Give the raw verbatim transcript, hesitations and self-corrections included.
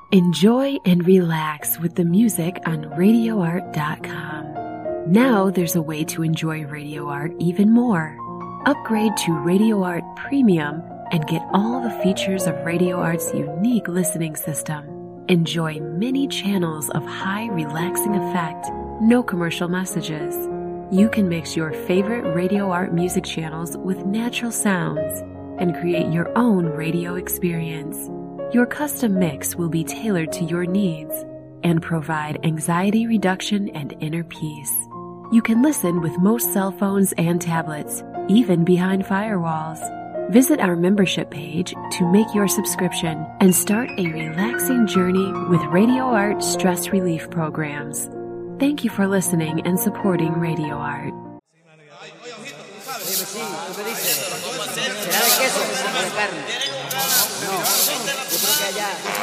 Enjoy and relax with the music on radio art dot com. Now there's a way to enjoy Radio Art even more. Upgrade to Radio Art Premium and get all the features of Radio Art's unique listening system. Enjoy many channels of high relaxing effect, no commercial messages. You can mix your favorite Radio Art music channels with natural sounds and create your own radio experience. Your custom mix will be tailored to your needs and provide anxiety reduction and inner peace. You can listen with most cell phones and tablets, even behind firewalls. Visit our membership page to make your subscription and start a relaxing journey with Radio Art stress relief programs. Thank you for listening and supporting Radio Art. ¿Será de queso o de carne? No, yo creo que allá...